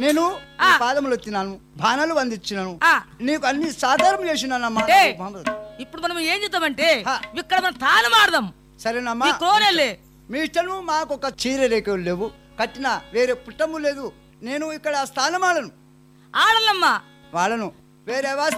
నేను పాదములు ఎత్తినాను, బాణాలు వందించినాను, నీకు అన్ని సాధారం చేసినానమ్మా. ఇప్పుడు మనం ఏం చేద్దామంటే ఇక్కడ మనం తాను మాడదాం. సరేనమ్మా, మీ ఇష్టము. మాకు ఒక చీర రేఖలు లేవు, కట్టిన వేరే పుట్టము లేదు. నేను ఇక్కడ స్థానం ఆడను, ఆడలమ్మా వాళ్ళను వేరే